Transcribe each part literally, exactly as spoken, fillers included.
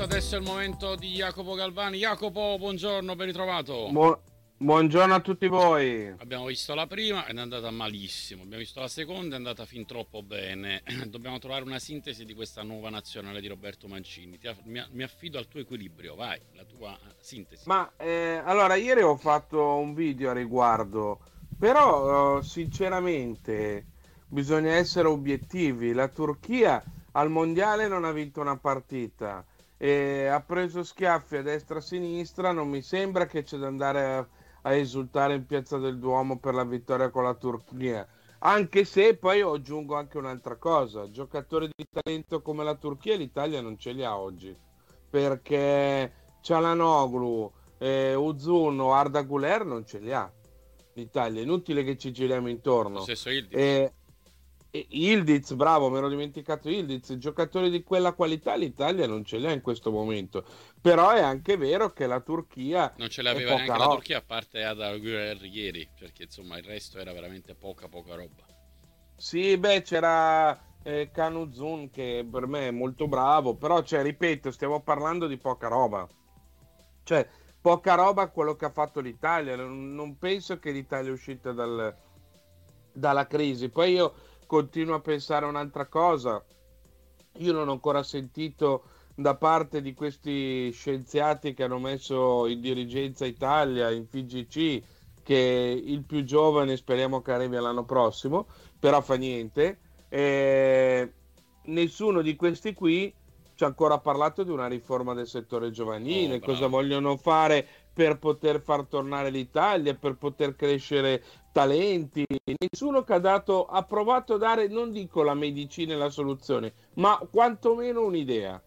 adesso è il momento di Jacopo Galvani. Jacopo, buongiorno, ben ritrovato. Bu- buongiorno a tutti voi. Abbiamo visto la prima ed è andata malissimo, abbiamo visto la seconda, è andata fin troppo bene. Dobbiamo trovare una sintesi di questa nuova nazionale di Roberto Mancini. Ti aff- mi, mi affido al tuo equilibrio, vai, la tua sintesi. Ma eh, allora, ieri ho fatto un video a riguardo, però eh, sinceramente bisogna essere obiettivi. La Turchia al mondiale non ha vinto una partita e ha preso schiaffi a destra e a sinistra. Non mi sembra che c'è da andare a, a esultare in Piazza del Duomo per la vittoria con la Turchia. Anche se poi aggiungo anche un'altra cosa: giocatori di talento come la Turchia l'Italia non ce li ha oggi, perché Çalhanoğlu, eh, Uzun o Arda Güler non ce li ha l'Italia, è inutile che ci giriamo Lo intorno. stesso Ildiz. E, e Ildiz, bravo, mi ero dimenticato Ildiz, giocatori di quella qualità l'Italia non ce li ha in questo momento, però è anche vero che la Turchia Non ce è l'aveva poca neanche la roba. Turchia, a parte Ada Güler ieri, perché insomma il resto era veramente poca poca roba. Sì, beh, c'era eh, Canuzun che per me è molto bravo, però, cioè, ripeto, stiamo parlando di poca roba. Cioè, poca roba quello che ha fatto l'Italia. Non, non penso che l'Italia è uscita dal- dalla crisi. Poi io continuo a pensare un'altra cosa. Io non ho ancora sentito da parte di questi scienziati che hanno messo in dirigenza Italia, in F G C, che il più giovane speriamo che arrivi l'anno prossimo, però fa niente. Eh, nessuno di questi qui ci ha ancora parlato di una riforma del settore Oh, giovanile, cosa bravo. vogliono fare per poter far tornare l'Italia, per poter crescere talenti. Nessuno che ha dato, ha provato a dare, non dico la medicina e la soluzione, ma quantomeno un'idea.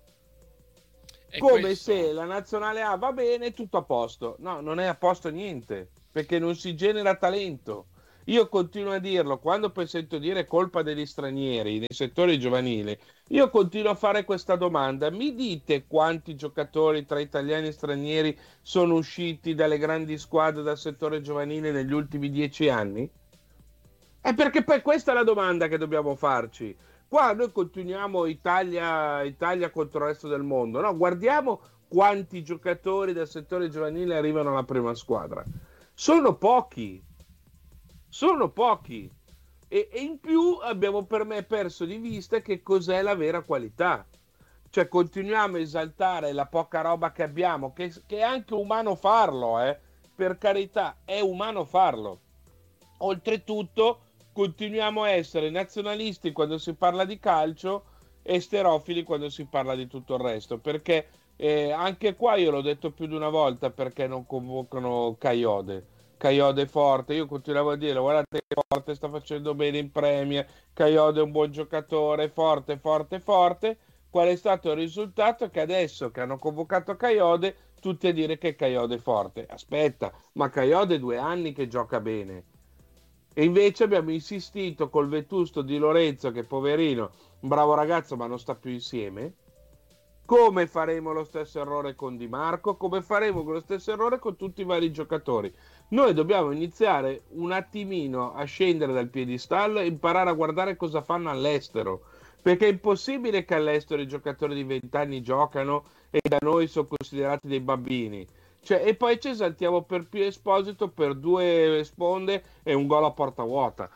E Come questo se la nazionale A va bene, tutto a posto. No, non è a posto niente, perché non si genera talento. Io continuo a dirlo, quando poi sento dire colpa degli stranieri nel settore giovanile, io continuo a fare questa domanda. Mi dite quanti giocatori tra italiani e stranieri sono usciti dalle grandi squadre dal settore giovanile negli ultimi dieci anni? È perché poi questa è la domanda che dobbiamo farci. Qua noi continuiamo Italia, Italia contro il resto del mondo, no? Guardiamo quanti giocatori del settore giovanile arrivano alla prima squadra. Sono pochi, sono pochi. E, e in più abbiamo per me perso di vista che cos'è la vera qualità. Cioè continuiamo a esaltare la poca roba che abbiamo, che, che è anche umano farlo, eh? Per carità, è umano farlo. Oltretutto, continuiamo a essere nazionalisti quando si parla di calcio e sterofili quando si parla di tutto il resto. Perché eh, anche qua io l'ho detto più di una volta perché non convocano Caiode. Caiode è forte, io continuavo a dire guardate che forte, sta facendo bene in Premier, Caiode è un buon giocatore, forte, forte, forte. Qual è stato il risultato? Che adesso che hanno convocato Caiode, tutti a dire che Caiode è forte. Aspetta, ma Caiode è due anni che gioca bene. E invece abbiamo insistito col vetusto di Lorenzo, che poverino, un bravo ragazzo, ma non sta più insieme. Come faremo lo stesso errore con Di Marco? Come faremo lo stesso errore con tutti i vari giocatori? Noi dobbiamo iniziare un attimino a scendere dal piedistallo e imparare a guardare cosa fanno all'estero. Perché è impossibile che all'estero i giocatori di venti anni giocano e da noi sono considerati dei bambini. Cioè, e poi ci esaltiamo per Pio Esposito per due sponde e un gol a porta vuota.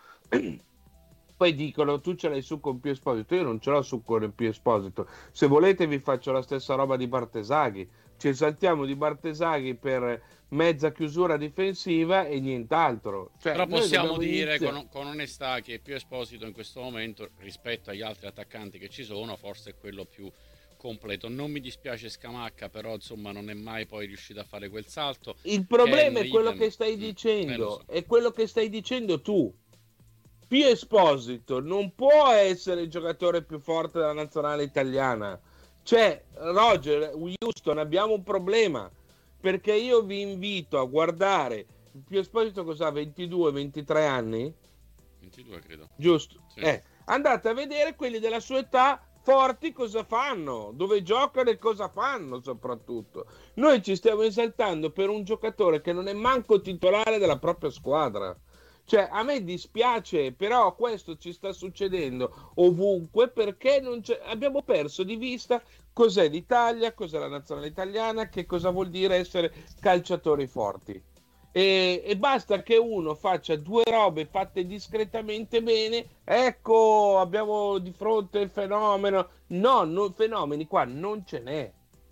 Poi dicono tu ce l'hai su con Pio Esposito, io non ce l'ho su con Pio Esposito. Se volete vi faccio la stessa roba di Bartesaghi. Ci esaltiamo di Bartesaghi per mezza chiusura difensiva e nient'altro. Cioè, però noi possiamo dobbiamo dire iniziare. con, con onestà che più Esposito in questo momento rispetto agli altri attaccanti che ci sono forse è quello più completo. Non mi dispiace Scamacca, però insomma non è mai poi riuscito a fare quel salto. Il Ken problema è quello idem. che stai Mm, eh, lo dicendo, so. è quello che stai dicendo tu. Pio Esposito non può essere il giocatore più forte della nazionale italiana. Cioè, Roger, Houston, abbiamo un problema. Perché io vi invito a guardare. Pio Esposito cosa ha? ventidue ventitré anni? ventidue credo. Giusto. Sì. Eh, andate a vedere quelli della sua età forti cosa fanno, dove giocano e cosa fanno soprattutto. Noi ci stiamo esaltando per un giocatore che non è manco titolare della propria squadra. Cioè, a me dispiace, però questo ci sta succedendo ovunque perché non abbiamo perso di vista cos'è l'Italia, cos'è la nazionale italiana, che cosa vuol dire essere calciatori forti. E, e basta che uno faccia due robe fatte discretamente bene, ecco, abbiamo di fronte il fenomeno. No, no, fenomeni qua non ce n'è.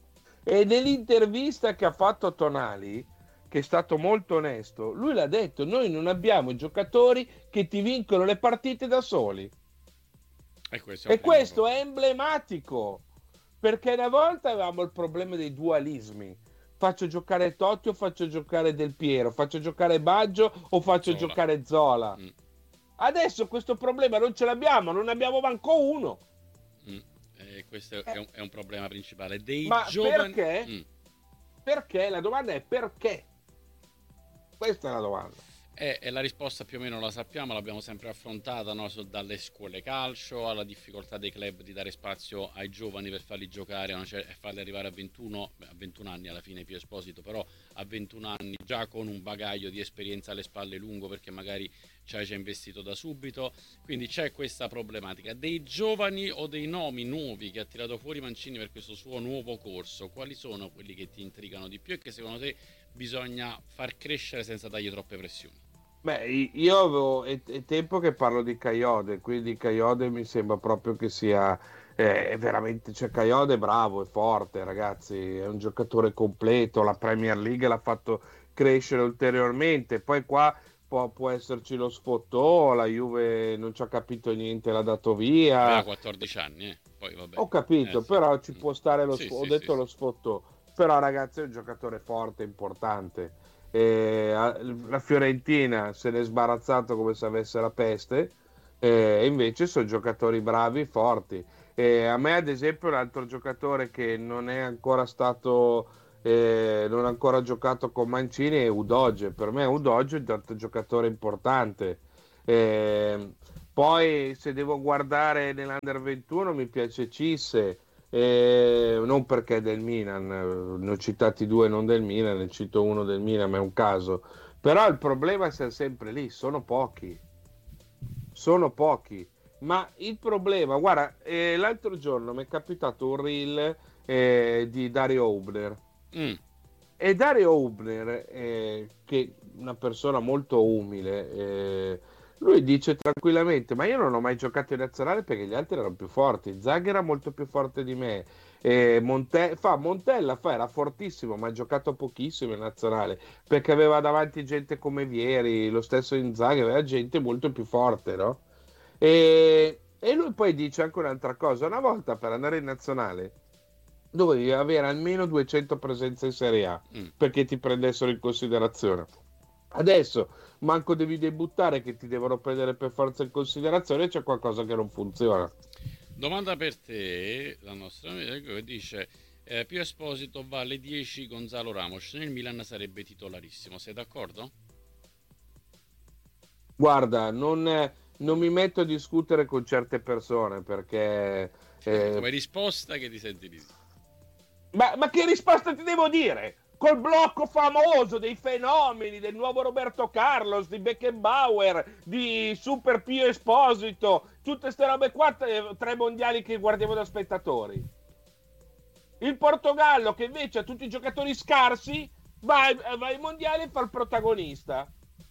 E nell'intervista che ha fatto a Tonali, che è stato molto onesto, lui l'ha detto: noi non abbiamo giocatori che ti vincono le partite da soli. E questo è, e questo è emblematico, perché una volta avevamo il problema dei dualismi: faccio giocare Totti o faccio giocare Del Piero, faccio giocare Baggio o faccio Zola. giocare Zola. Mm. Adesso questo problema non ce l'abbiamo, non abbiamo manco uno. Mm. Eh, questo è, eh. un, è un problema principale dei Ma giovani. Perché? Mm. Perché? La domanda è perché? Questa è la domanda. E, e la risposta più o meno la sappiamo, l'abbiamo sempre affrontata, no? So, dalle scuole calcio alla difficoltà dei club di dare spazio ai giovani per farli giocare e farli arrivare a ventuno, a ventuno anni alla fine Pio Esposito, però a ventuno anni già con un bagaglio di esperienza alle spalle lungo, perché magari ci hai già investito da subito. Quindi c'è questa problematica dei giovani o dei nomi nuovi che ha tirato fuori Mancini per questo suo nuovo corso. Quali sono quelli che ti intrigano di più e che secondo te bisogna far crescere senza dargli troppe pressioni? Beh, io avevo, è, è tempo che parlo di Kayode, quindi Kayode mi sembra proprio che sia eh, veramente, cioè Kayode è bravo, è forte, ragazzi, è un giocatore completo, la Premier League l'ha fatto crescere ulteriormente, poi qua può, può esserci lo sfottò, la Juve non ci ha capito niente, l'ha dato via. Aveva quattordici anni, eh. Poi vabbè. Ho capito, eh, però sì. Ci può stare lo sì, sfottò, sì, ho detto sì, lo sfottò, però ragazzi è un giocatore forte, importante. Eh, la Fiorentina se n'è sbarazzato come se avesse la peste, e eh, invece sono giocatori bravi, forti. Eh, a me ad esempio un altro giocatore che non è ancora stato eh, non ha ancora giocato con Mancini è Udoge. Per me Udoge è un altro giocatore importante. Eh, poi se devo guardare nell'Under ventuno mi piace Cisse. Eh, non perché è del Milan, ne ho citati due non del Milan, ne cito uno del Milan, ma è un caso. Però il problema è sempre lì, sono pochi, sono pochi. Ma il problema, guarda, eh, l'altro giorno mi è capitato un reel eh, di Dario Hubner. Mm. E Dario Hubner, eh, che è una persona molto umile, eh, lui dice tranquillamente: ma io non ho mai giocato in nazionale perché gli altri erano più forti. Zaghi era molto più forte di me. E Monte- fa, Montella fa, era fortissimo, ma ha giocato pochissimo in nazionale perché aveva davanti gente come Vieri, lo stesso Inzaghi, aveva gente molto più forte, no? E, e lui poi dice anche un'altra cosa: una volta per andare in nazionale dovevi avere almeno duecento presenze in Serie A mm. perché ti prendessero in considerazione. Adesso manco devi debuttare che ti devono prendere per forza in considerazione, c'è qualcosa che non funziona. Domanda per te, la nostra amica che dice eh, Pio Esposito vale dieci Gonzalo Ramos, nel Milan sarebbe titolarissimo, sei d'accordo? Guarda, non, non mi metto a discutere con certe persone perché... Eh... Come risposta che ti senti di dire? Ma, ma che risposta ti devo dire? Col blocco famoso dei fenomeni del nuovo Roberto Carlos, di Beckenbauer, di Super Pio Esposito, tutte queste robe qua, tre mondiali che guardiamo da spettatori. Il Portogallo che invece ha tutti i giocatori scarsi va, va ai mondiali e fa il protagonista.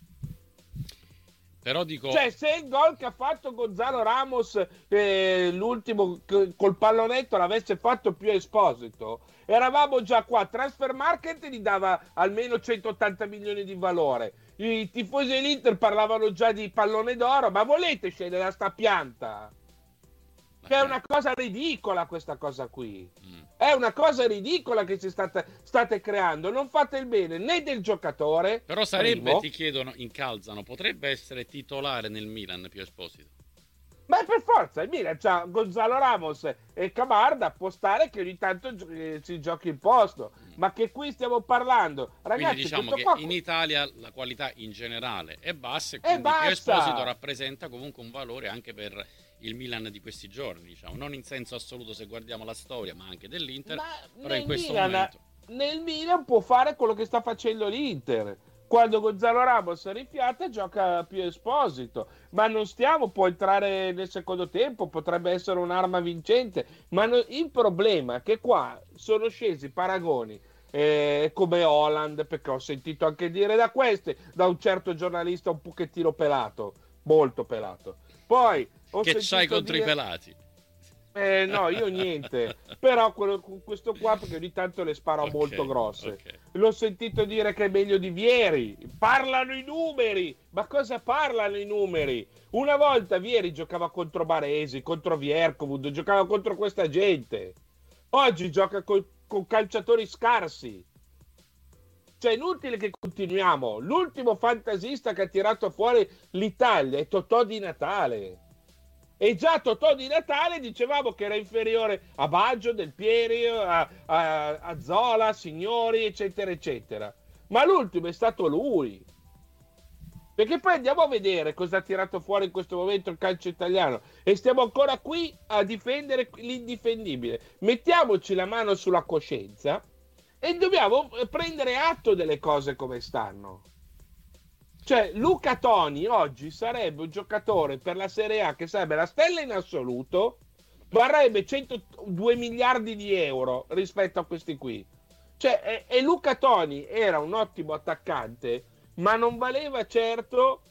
Però dico... Cioè, se il gol che ha fatto Gonzalo Ramos eh, l'ultimo c- col pallonetto l'avesse fatto Pio Esposito, eravamo già qua. Transfer Market gli dava almeno centottanta milioni di valore. I tifosi dell'Inter parlavano già di pallone d'oro. Ma volete scendere a sta pianta? Che è una cosa ridicola questa cosa qui. Mm. È una cosa ridicola che ci state, state creando. Non fate il bene né del giocatore. Però sarebbe, primo. Ti chiedono, incalzano, potrebbe essere titolare nel Milan Pio Esposito. Ma per forza, il Milan c'ha Gonzalo Ramos e Camarda, può stare che ogni tanto eh, si giochi il posto. Mm. Ma che qui stiamo parlando, ragazzi. Quindi diciamo che qua... in Italia la qualità in generale è bassa e quindi Pio Esposito rappresenta comunque un valore anche per il Milan di questi giorni, diciamo, non in senso assoluto se guardiamo la storia, ma anche dell'Inter, ma però in questo Milan, momento nel Milan può fare quello che sta facendo l'Inter. Quando Gonzalo Ramos rifiata gioca più Esposito, ma non stiamo, può entrare nel secondo tempo, potrebbe essere un'arma vincente, ma no, il problema è che qua sono scesi paragoni eh, come Holland, perché ho sentito anche dire da queste, da un certo giornalista un pochettino pelato, molto pelato. Poi ho che c'hai contro dire... i pelati? Eh, no, io niente, però quello, questo qua perché ogni tanto le sparo Okay, molto grosse. okay. L'ho sentito dire che è meglio di Vieri. Parlano i numeri, ma cosa parlano i numeri? Una volta Vieri giocava contro Baresi, contro Vierkovud, giocava contro questa gente. Oggi gioca col- con calciatori scarsi. Cioè, è inutile che continuiamo. L'ultimo fantasista che ha tirato fuori l'Italia è Totò Di Natale. E già Totò Di Natale dicevamo che era inferiore a Baggio, Del Pieri, a, a, a Zola, Signori, eccetera, eccetera. Ma l'ultimo è stato lui. Perché poi andiamo a vedere cosa ha tirato fuori in questo momento il calcio italiano e stiamo ancora qui a difendere l'indifendibile. Mettiamoci la mano sulla coscienza e dobbiamo prendere atto delle cose come stanno. Cioè, Luca Toni oggi sarebbe un giocatore per la Serie A che sarebbe la stella in assoluto, varrebbe centodue miliardi di euro rispetto a questi qui. Cioè, e, e Luca Toni era un ottimo attaccante, ma non valeva certo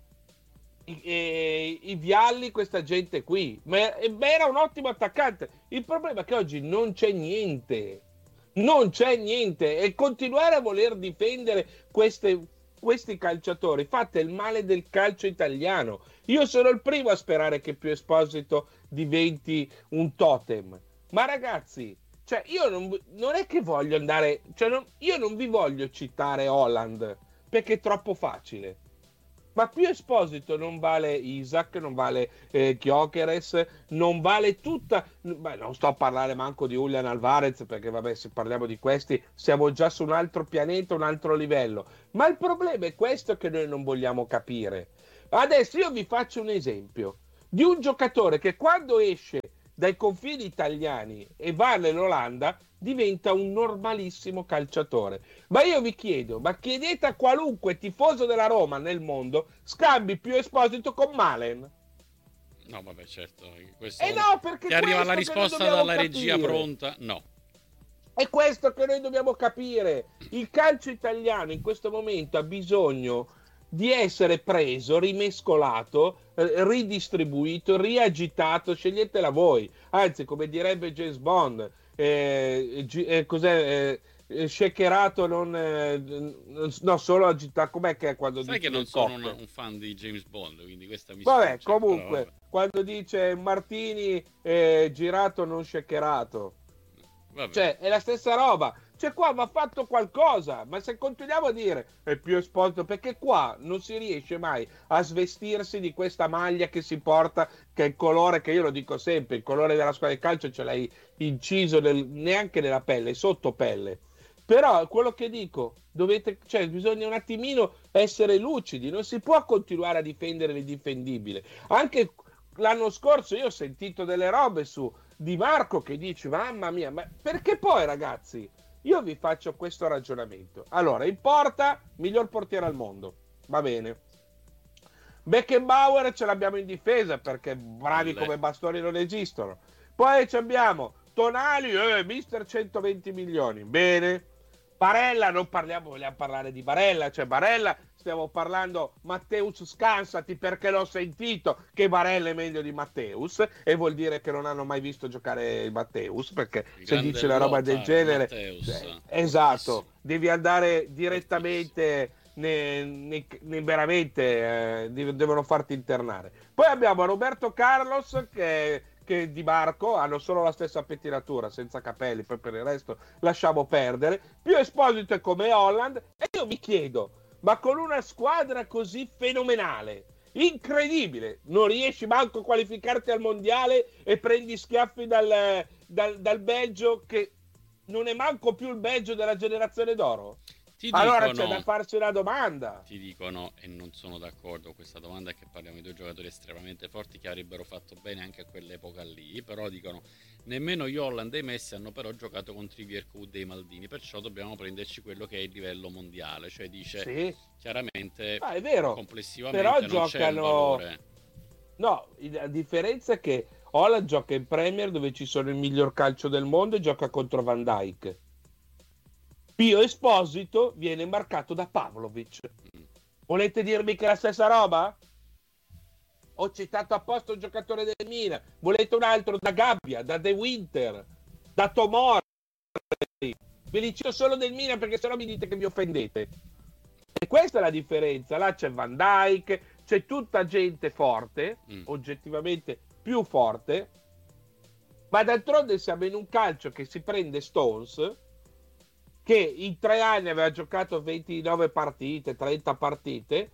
i, e, i Vialli, questa gente qui. Ma, ma era un ottimo attaccante. Il problema è che oggi non c'è niente. Non c'è niente. E continuare a voler difendere queste... questi calciatori, fate il male del calcio italiano. Io sono il primo a sperare che Pio Esposito diventi un totem, ma ragazzi, cioè io non, non è che voglio andare, cioè non, io non vi voglio citare Holland perché è troppo facile. Ma Pio Esposito non vale Isaac, non vale eh, Gyökeres, non vale tutta... Beh, non sto a parlare manco di Julian Alvarez, perché vabbè, se parliamo di questi siamo già su un altro pianeta, un altro livello. Ma il problema è questo che noi non vogliamo capire. Adesso io vi faccio un esempio di un giocatore che quando esce dai confini italiani e va nell'Olanda diventa un normalissimo calciatore. Ma io vi chiedo, ma chiedete a qualunque tifoso della Roma nel mondo, scambi Pio Esposito con Malen? No, vabbè, certo. Questo... Eh no, perché ti arriva la questo che risposta noi dobbiamo dalla regia capire. pronta? No. È questo che noi dobbiamo capire. Il calcio italiano in questo momento ha bisogno di essere preso, rimescolato, eh, ridistribuito, riagitato, sceglietela voi. Anzi, come direbbe James Bond, eh, eh, cos'è, eh, shakerato, non, eh, no, solo agitato. Com'è che è quando sai dice che non il sono cocktail? una, un fan di James Bond, quindi questa mi Vabbè, sfugge, comunque, però vabbè. quando dice Martini eh, girato, non shakerato. Vabbè. Cioè, è la stessa roba. Cioè, qua va fatto qualcosa. Ma se continuiamo a dire è più esposto, perché qua non si riesce mai a svestirsi di questa maglia che si porta, che è il colore, che io lo dico sempre, il colore della squadra di calcio ce l'hai inciso nel, neanche nella pelle, sotto pelle. Però quello che dico, dovete, cioè, bisogna un attimino essere lucidi. Non si può continuare a difendere l'indifendibile. Anche l'anno scorso io ho sentito delle robe su Di Marco che dice mamma mia, ma perché poi ragazzi io vi faccio questo ragionamento. Allora, in porta miglior portiere al mondo, va bene. Beckenbauer ce l'abbiamo in difesa perché bravi Lei. come bastoni non esistono. Poi ci abbiamo Tonali, eh, mister centoventi milioni, bene. Barella, non parliamo, vogliamo parlare di Barella, cioè Barella, stiamo parlando Matteus, scansati perché l'ho sentito che Barella è meglio di Matteus e vuol dire che non hanno mai visto giocare Matteus, perché Il se grande dici una roba del Lothar genere, Matthäus. eh, esatto, Fortissimo. devi andare direttamente ne, ne, ne veramente eh, devono farti internare. Poi abbiamo Roberto Carlos che che Di Marco hanno solo la stessa pettinatura, senza capelli, poi per il resto lasciamo perdere. Più Esposito è come Holland e io mi chiedo, ma con una squadra così fenomenale, incredibile, non riesci manco a qualificarti al mondiale e prendi schiaffi dal, dal, dal Belgio che non è manco più il Belgio della generazione d'oro? Ti Ti Allora dicono, c'è da farsi una domanda. Ti dicono, e non sono d'accordo con questa domanda, è che parliamo di due giocatori estremamente forti che avrebbero fatto bene anche a quell'epoca lì, però dicono nemmeno gli Holland e i Messi hanno però giocato contro i Viercoud e i Maldini, perciò dobbiamo prenderci quello che è il livello mondiale, cioè dice Sì, chiaramente ah, è vero, però complessivamente non c'è un giocano. valore. No, la differenza è che Holland gioca in Premier dove ci sono il miglior calcio del mondo e gioca contro Van Dijk. Pio Esposito viene marcato da Pavlovic. Mm. Volete dirmi che è la stessa roba? Ho citato apposta un giocatore del Milan. Volete un altro da Gabbia, da De Winter, da Tomori? Ve li cito solo del Milan perché sennò mi dite che vi offendete. E questa è la differenza. Là c'è Van Dijk, c'è tutta gente forte, mm. oggettivamente più forte, ma d'altronde siamo in un calcio che si prende Stones, che in tre anni aveva giocato ventinove partite, trenta partite,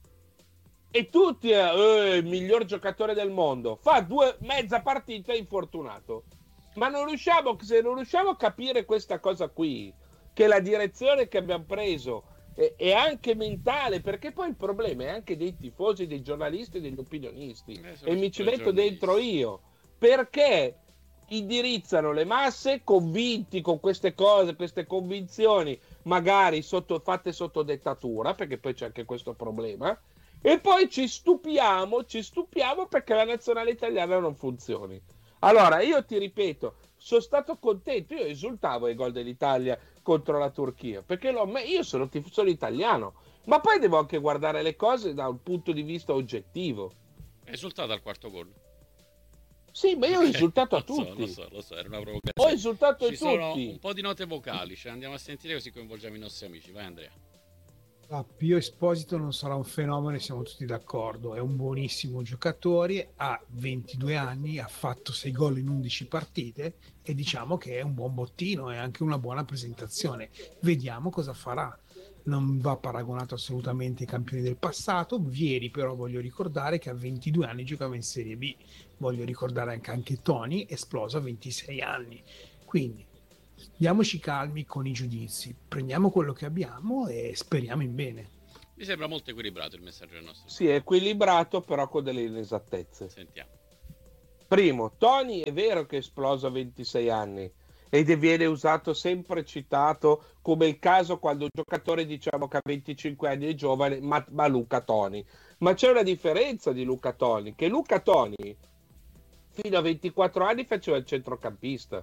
e tutti, eh, il miglior giocatore del mondo, fa due mezza partita infortunato. Ma non riusciamo, se non riusciamo a capire questa cosa qui, che la direzione che abbiamo preso è, è anche mentale, perché poi il problema è anche dei tifosi, dei giornalisti e degli opinionisti, eh, e mi ci metto dentro io, perché indirizzano le masse convinti con queste cose, queste convinzioni magari sotto, fatte sotto dettatura, perché poi c'è anche questo problema, e poi ci stupiamo, ci stupiamo perché la nazionale italiana non funzioni. Allora, io ti ripeto, sono stato contento, io esultavo ai gol dell'Italia contro la Turchia, perché l'ho, io sono tifoso italiano, ma poi devo anche guardare le cose da un punto di vista oggettivo. È esultato al quarto gol. Sì, ma io ho okay, esultato a lo so, tutti. Lo so, lo so, era una provocazione. Ho esultato Ci a sono tutti. un po' di note vocali, ce le andiamo a sentire così coinvolgiamo i nostri amici. Vai Andrea. Ah, Pio Esposito non sarà un fenomeno, siamo tutti d'accordo, è un buonissimo giocatore, ha ventidue anni, ha fatto sei gol in undici partite e diciamo che è un buon bottino, è anche una buona presentazione. Vediamo cosa farà. Non va paragonato assolutamente ai campioni del passato. Vieri però voglio ricordare che a ventidue anni giocava in Serie B, voglio ricordare anche, anche Toni, esploso a ventisei anni, quindi diamoci calmi con i giudizi, prendiamo quello che abbiamo e speriamo in bene. Mi sembra molto equilibrato il messaggio del nostro. Sì, è equilibrato però con delle inesattezze. Sentiamo. Primo, Toni è vero che è esploso a ventisei anni ed viene usato, sempre citato come il caso quando un giocatore diciamo che a venticinque anni è giovane, ma, ma Luca Toni. Ma c'è una differenza di Luca Toni, che Luca Toni fino a ventiquattro anni faceva il centrocampista.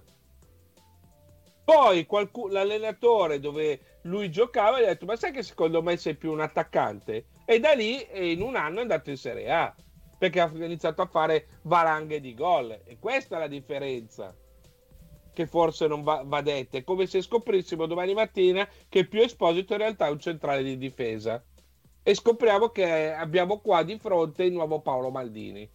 Poi qualcuno, l'allenatore dove lui giocava gli ha detto ma sai che secondo me sei più un attaccante? E da lì in un anno è andato in Serie A perché ha iniziato a fare valanghe di gol, e questa è la differenza che forse non va, va detta. È come se scoprissimo domani mattina che Pio Esposito in realtà è un centrale di difesa e scopriamo che abbiamo qua di fronte il nuovo Paolo Maldini.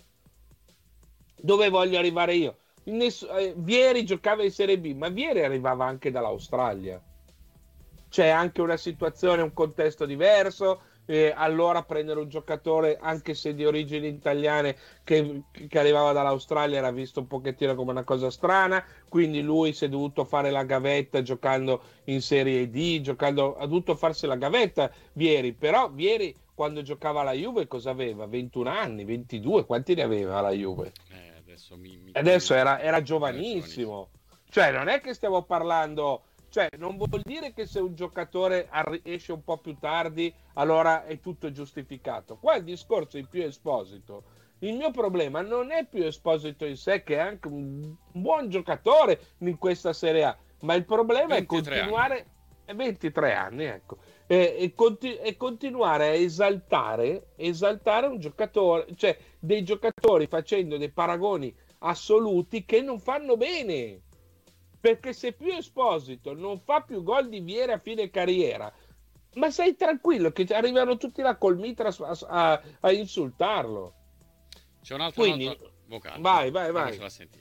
Dove voglio arrivare io? Ness- eh, Vieri giocava in Serie B, ma Vieri arrivava anche dall'Australia. C'è anche una situazione, un contesto diverso. Eh, allora prendere un giocatore, anche se di origini italiane, che, che arrivava dall'Australia era visto un pochettino come una cosa strana. Quindi lui si è dovuto fare la gavetta giocando in Serie D, giocando, ha dovuto farsi la gavetta Vieri. Però Vieri quando giocava alla Juve cosa aveva? ventuno anni, ventidue, quanti ne aveva la Juve? Eh. Adesso, mi, mi adesso era, era, giovanissimo. era giovanissimo, cioè non è che stiamo parlando, cioè non vuol dire che se un giocatore esce un po' più tardi allora è tutto giustificato. Qua il discorso è Pio Esposito. Il mio problema non è Pio Esposito in sé, che è anche un buon giocatore in questa Serie A, ma il problema è continuare anni. ventitré anni, ecco, e, e, continu- e continuare a esaltare esaltare un giocatore, cioè dei giocatori facendo dei paragoni assoluti che non fanno bene, perché se Pio Esposito non fa più gol di Vieri a fine carriera, ma sei tranquillo che arrivano tutti là col mitra a, a, a insultarlo. C'è un altro Quindi vocale, vai vai vai.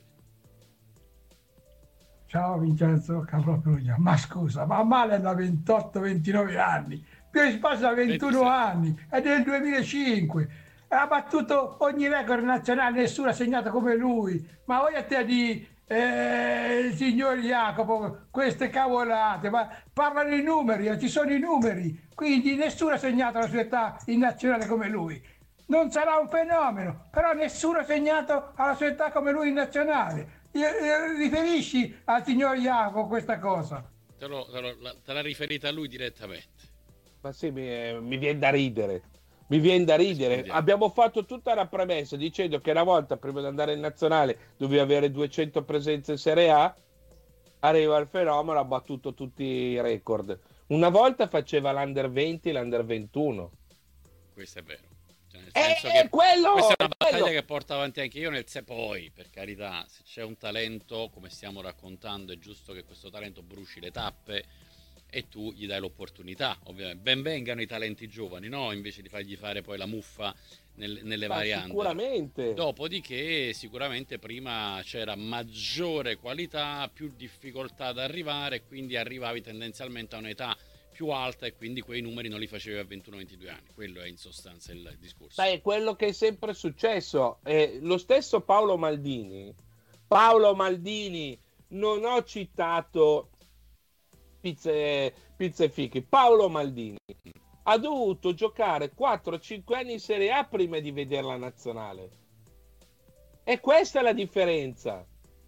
Ciao Vincenzo Caproperugia, ma scusa, ma male da ventotto ventinove anni, Pio Esposito da ventuno anni, è del duemilacinque, ha battuto ogni record nazionale, nessuno ha segnato come lui, ma voglio te di eh, il signor Jacopo, queste cavolate, ma parlano i numeri, eh, ci sono i numeri, quindi nessuno ha segnato la sua età in nazionale come lui. Non sarà un fenomeno, però nessuno ha segnato alla sua età come lui in nazionale. Eh, eh, riferisci al signor Jacopo questa cosa? Te, lo, te, lo, te l'ha riferita a lui direttamente. Ma sì, mi, mi viene da ridere. Mi viene da ridere. Abbiamo fatto tutta la premessa dicendo che una volta, prima di andare in nazionale, dovevi avere duecento presenze in Serie A. Arriva il fenomeno, ha battuto tutti i record. Una volta faceva l'Under venti, l'Under ventuno. Questo è vero. Cioè, nel Eh, senso che quello, questa è una quello. battaglia che porto avanti anche io nel se poi, per carità, se c'è un talento, come stiamo raccontando, è giusto che questo talento bruci le tappe e tu gli dai l'opportunità, ovviamente. Ben vengano i talenti giovani, no? Invece di fargli fare poi la muffa nel, nelle Ma varianti. sicuramente. Dopodiché sicuramente prima c'era maggiore qualità, più difficoltà ad arrivare, quindi arrivavi tendenzialmente a un'età più alta e quindi quei numeri non li facevi a ventuno ventidue anni. Quello è in sostanza il discorso. Sai, è quello che è sempre successo. Eh, lo stesso Paolo Maldini. Paolo Maldini, non ho citato pizze, pizze fichi. Paolo Maldini ha dovuto giocare quattro cinque anni in Serie A prima di vedere la nazionale. E questa è la differenza.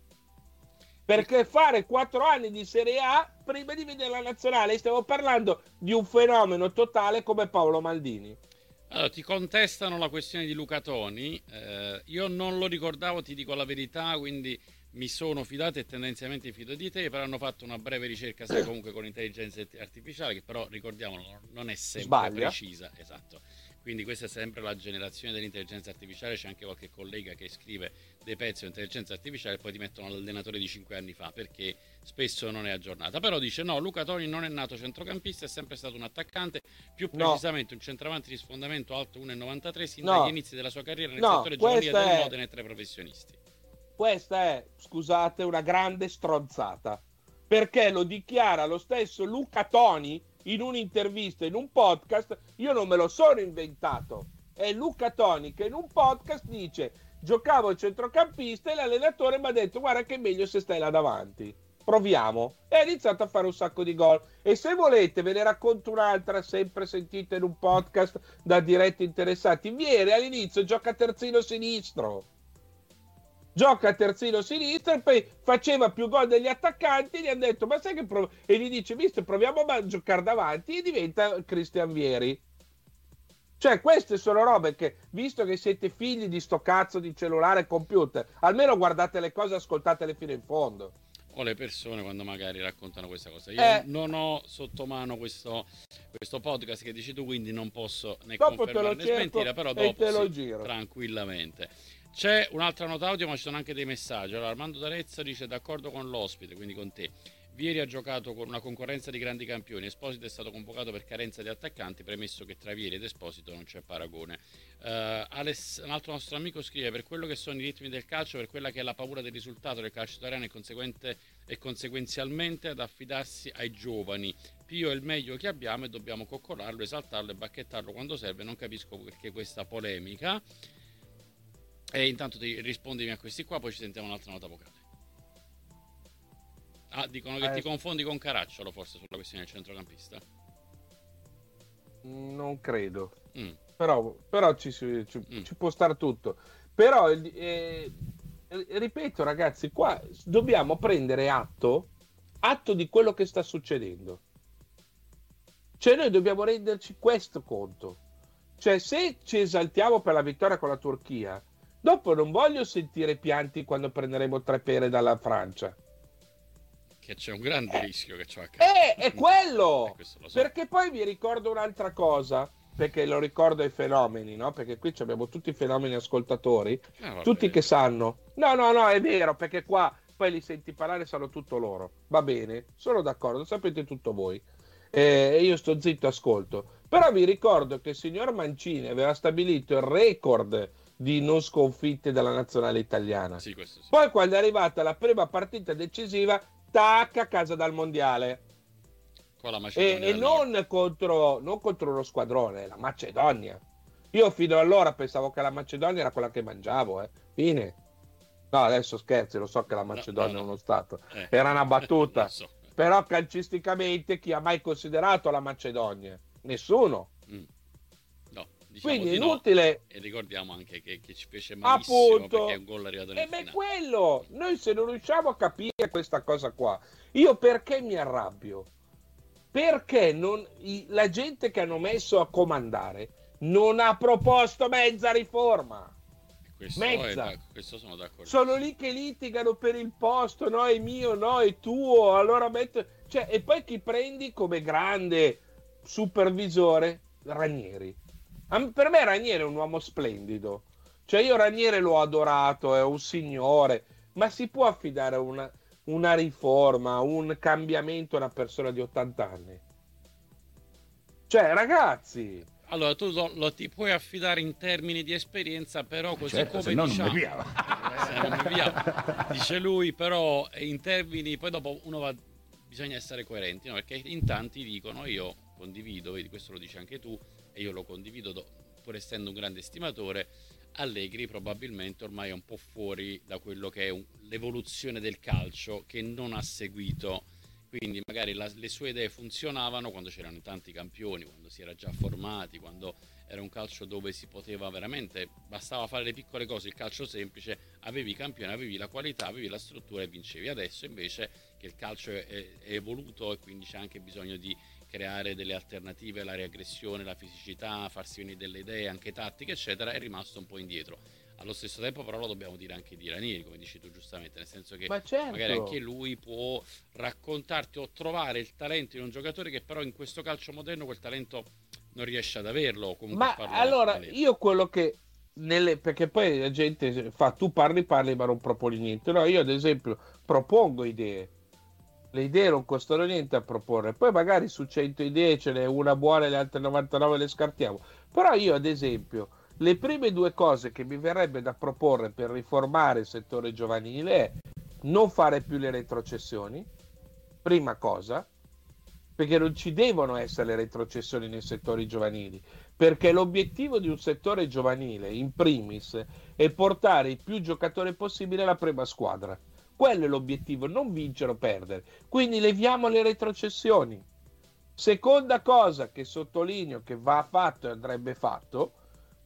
Perché fare quattro anni di Serie A prima di vedere la nazionale, stiamo parlando di un fenomeno totale come Paolo Maldini. Allora, ti contestano la questione di Luca Toni, eh, io non lo ricordavo, ti dico la verità, quindi mi sono fidato e tendenzialmente fido di te, però hanno fatto una breve ricerca, sai, comunque con intelligenza artificiale, che però, ricordiamolo, non è sempre Sbaglia. precisa, esatto. Quindi questa è sempre la generazione dell'intelligenza artificiale, c'è anche qualche collega che scrive dei pezzi di intelligenza artificiale e poi ti mettono l'allenatore di cinque anni fa, perché spesso non è aggiornata. Però dice no, Luca Toni non è nato centrocampista, è sempre stato un attaccante, più precisamente no. un centravanti di sfondamento alto uno virgola novantatré sin no. dagli inizi della sua carriera nel no, settore giovanile del è... Modena e tra i professionisti. Questa è, scusate, una grande stronzata, perché lo dichiara lo stesso Luca Toni in un'intervista, in un podcast. Io non me lo sono inventato, è Luca Toni che in un podcast dice: giocavo al centrocampista e l'allenatore mi ha detto guarda che è meglio se stai là davanti, proviamo, e ha iniziato a fare un sacco di gol. E se volete ve ne racconto un'altra, sempre sentita in un podcast da diretti interessati. Viene all'inizio, gioca terzino sinistro gioca terzino sinistro e poi faceva più gol degli attaccanti, gli hanno detto ma sai che prov-? E gli dice visto proviamo a giocare davanti, e diventa Cristian Vieri. Cioè queste sono robe che, visto che siete figli di sto cazzo di cellulare e computer, almeno guardate le cose, ascoltatele fino in fondo. O le persone quando magari raccontano questa cosa. Io eh, non ho sotto mano questo, questo podcast che dici tu, quindi non posso né dopo confermare né smentire, però dopo te lo sì, giro. tranquillamente. C'è un'altra nota audio, ma ci sono anche dei messaggi. Allora, Armando D'Arezzo dice d'accordo con l'ospite, quindi con te. Vieri ha giocato con una concorrenza di grandi campioni. Esposito è stato convocato per carenza di attaccanti, premesso che tra Vieri ed Esposito non c'è paragone. Uh, Aless, un altro nostro amico scrive: per quello che sono i ritmi del calcio, per quella che è la paura del risultato del calcio italiano, e, conseguente, e conseguenzialmente ad affidarsi ai giovani. Pio è il meglio che abbiamo e dobbiamo coccolarlo, esaltarlo e bacchettarlo quando serve. Non capisco perché questa polemica. E intanto ti rispondimi a questi qua, poi ci sentiamo un'altra nota vocale. Ah, dicono che eh. ti confondi con Caracciolo forse sulla questione del centrocampista? Non credo. Mm. Però, però ci, ci, mm. ci può stare tutto. Però, eh, ripeto ragazzi, qua dobbiamo prendere atto, atto di quello che sta succedendo. Cioè noi dobbiamo renderci questo conto. Cioè se ci esaltiamo per la vittoria con la Turchia, dopo non voglio sentire pianti quando prenderemo tre pere dalla Francia. Che c'è un grande eh, rischio che ciò accada. Eh, è quello! eh, so. Perché poi vi ricordo un'altra cosa, perché lo ricordo ai fenomeni, no? Perché qui abbiamo tutti i fenomeni ascoltatori, ah, tutti che sanno. No, no, no, è vero, perché qua poi li senti parlare, sanno tutto loro. Va bene, sono d'accordo, sapete tutto voi. E eh, io sto zitto, ascolto. Però vi ricordo che il signor Mancini aveva stabilito il record di non sconfitte della nazionale italiana. Sì, questo sì. Poi quando è arrivata la prima partita decisiva, tac, a casa dal mondiale. Con la Macedonia e, e non contro, non contro uno squadrone, la Macedonia. Io fino allora pensavo che la Macedonia era quella che mangiavo, eh. Fine. No, adesso scherzi, lo so che la Macedonia no, no, no. è uno stato, Eh. era una battuta, so. però calcisticamente chi ha mai considerato la Macedonia? Nessuno. Mm. No, diciamo Quindi di inutile. No. E ricordiamo anche che, che ci fece malissimo, Appunto, perché un gol arrivato nel e finale. beh, quello, noi se non riusciamo a capire questa cosa qua, io perché mi arrabbio? Perché non, i, la gente che hanno messo a comandare non ha proposto mezza riforma? Questo, Mezza. È, questo sono d'accordo. Sono lì che litigano per il posto, no è mio, no è tuo, allora metto... Cioè, e poi chi prendi come grande supervisore? Ranieri. Per me Ranieri è un uomo splendido, cioè io Ranieri l'ho adorato, è un signore, ma si può affidare una, una riforma, un cambiamento a una persona di ottanta anni? Cioè, ragazzi... Allora, tu lo, lo ti puoi affidare in termini di esperienza, però così certo, come se no diciamo, non mi via. se non mi via, dice lui, però in termini, poi dopo uno va, bisogna essere coerenti, no? Perché in tanti dicono, io condivido, vedi, questo lo dici anche tu, e io lo condivido, do, pur essendo un grande estimatore, Allegri probabilmente ormai è un po' fuori da quello che è un, l'evoluzione del calcio, che non ha seguito. Quindi magari la, le sue idee funzionavano quando c'erano tanti campioni, quando si era già formati, quando era un calcio dove si poteva veramente, bastava fare le piccole cose, il calcio semplice, avevi i campioni, avevi la qualità, avevi la struttura e vincevi. Adesso invece che il calcio è, è evoluto e quindi c'è anche bisogno di creare delle alternative, la reaggressione, la fisicità, farsi venire delle idee anche tattiche eccetera, è rimasto un po' indietro. Allo stesso tempo però lo dobbiamo dire anche di Ranieri, come dici tu giustamente, nel senso che certo. magari anche lui può raccontarti o trovare il talento in un giocatore che però in questo calcio moderno quel talento non riesce ad averlo. Comunque ma allora io quello che nelle, perché poi la gente fa tu parli parli ma non proponi niente, no, io ad esempio propongo idee, le idee non costano niente a proporre, poi magari su cento idee ce n'è una buona e le altre novantanove le scartiamo, però io ad esempio le prime due cose che mi verrebbe da proporre per riformare il settore giovanile è non fare più le retrocessioni, prima cosa, perché non ci devono essere le retrocessioni nei settori giovanili, perché l'obiettivo di un settore giovanile, in primis, è portare i più giocatori possibile alla prima squadra. Quello è l'obiettivo, non vincere o perdere. Quindi leviamo le retrocessioni. Seconda cosa che sottolineo che va fatto e andrebbe fatto,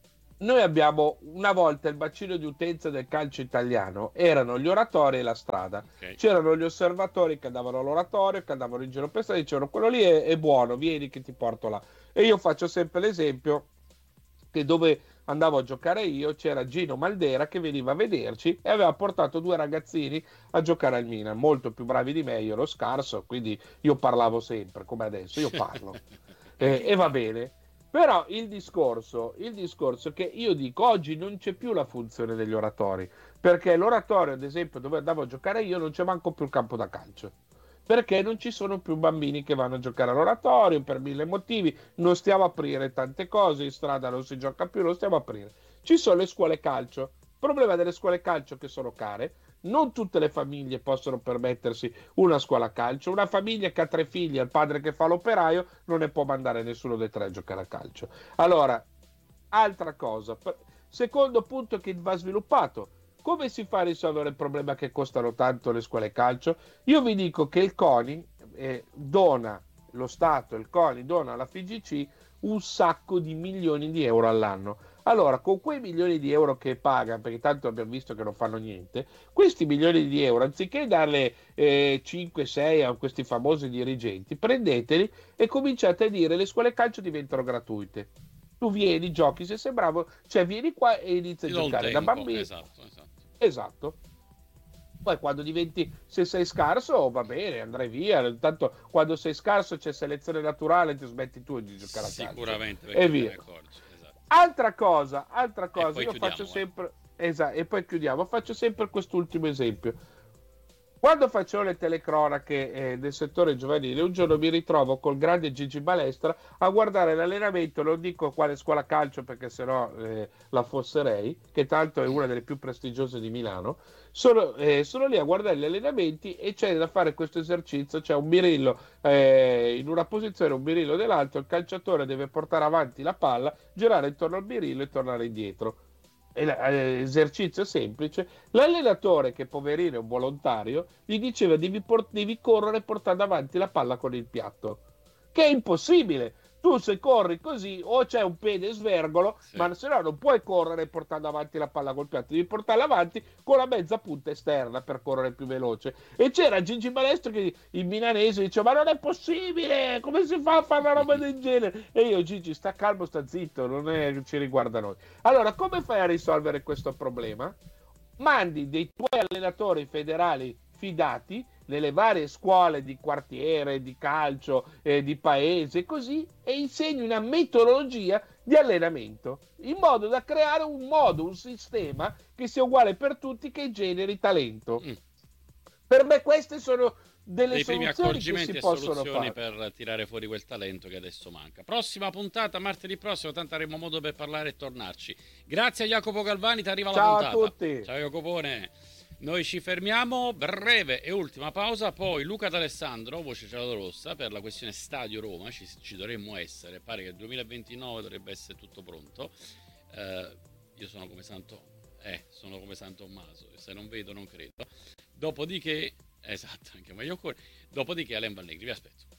noi abbiamo una volta il bacino di utenza del calcio italiano erano gli oratori e la strada, okay. C'erano gli osservatori che andavano all'oratorio, che andavano in giro per strada e dicevano quello lì è, è buono, vieni che ti porto là. E io faccio sempre l'esempio che dove andavo a giocare io c'era Gino Maldera che veniva a vederci e aveva portato due ragazzini a giocare al Milan, molto più bravi di me, io ero scarso, quindi io parlavo sempre come adesso, io parlo e, e va bene. Però il discorso, il discorso è che io dico oggi non c'è più la funzione degli oratori, perché l'oratorio ad esempio dove andavo a giocare io non c'è manco più il campo da calcio, perché non ci sono più bambini che vanno a giocare all'oratorio per mille motivi, non stiamo a aprire tante cose, in strada non si gioca più, non stiamo a aprire. Ci sono le scuole calcio, il problema delle scuole calcio che sono care, non tutte le famiglie possono permettersi una scuola calcio, una famiglia che ha tre figli e il padre che fa l'operaio non ne può mandare nessuno dei tre a giocare a calcio. Allora, altra cosa, secondo punto che va sviluppato, come si fa a risolvere il problema che costano tanto le scuole calcio? Io vi dico che il CONI eh, dona, lo Stato, il CONI dona alla F I G C un sacco di milioni di euro all'anno. Allora, con quei milioni di euro che paga, perché tanto abbiamo visto che non fanno niente, questi milioni di euro, anziché darle eh, cinque sei a questi famosi dirigenti, prendeteli e cominciate a dire le scuole calcio diventano gratuite. Tu vieni, giochi, se sei bravo, cioè vieni qua e inizi a giocare da bambino. Esatto, esatto. Esatto. Poi quando diventi, se sei scarso, va bene, andrai via. Intanto quando sei scarso c'è selezione naturale, ti smetti tu di giocare a calcio. Sicuramente, e via. Esatto. Altra cosa, altra cosa, io chiudiamo, faccio eh. sempre, esatto, e poi chiudiamo, faccio sempre quest'ultimo esempio. Quando facevo le telecronache eh, del settore giovanile, un giorno mi ritrovo col grande Gigi Balestra a guardare l'allenamento, non dico quale scuola calcio perché sennò eh, la fosserei, che tanto è una delle più prestigiose di Milano. Sono, eh, sono lì a guardare gli allenamenti e c'è da fare questo esercizio, c'è un birillo eh, in una posizione, un birillo nell'altro, il calciatore deve portare avanti la palla, girare intorno al birillo e tornare indietro. esercizio semplice, l'allenatore, che poverino è un volontario, gli diceva devi, port- devi correre e portare avanti la palla con il piatto, che è impossibile. Tu se corri così o c'è un piede svergolo, sì. ma se no non puoi correre portando avanti la palla col piatto, devi portarla avanti con la mezza punta esterna per correre più veloce. E c'era Gigi Balestro che in milanese diceva ma non è possibile, come si fa a fare una roba del genere? E io Gigi sta calmo, sta zitto, non è, ci riguarda noi. Allora come fai a risolvere questo problema? Mandi dei tuoi allenatori federali fidati nelle varie scuole di quartiere, di calcio, eh, di paese, così, e insegni una metodologia di allenamento, in modo da creare un modo, un sistema che sia uguale per tutti, che generi talento. Mm. Per me queste sono delle dei primi soluzioni che si accorgimenti e possono soluzioni fare per tirare fuori quel talento che adesso manca. Prossima puntata martedì prossimo, tanto avremo modo per parlare e tornarci. Grazie a Jacopo Galvani, ti arriva Ciao la puntata. Ciao a tutti. Ciao Jacopone. Noi ci fermiamo, breve e ultima pausa, poi Luca D'Alessandro, voce giallorossa, per la questione Stadio Roma, ci, ci dovremmo essere, pare che il duemilaventinove dovrebbe essere tutto pronto. Eh, io sono come Santo, eh, sono come San Tommaso, se non vedo non credo. Dopodiché, esatto, anche meglio ancora, dopodiché Alain Vallegri, vi aspetto.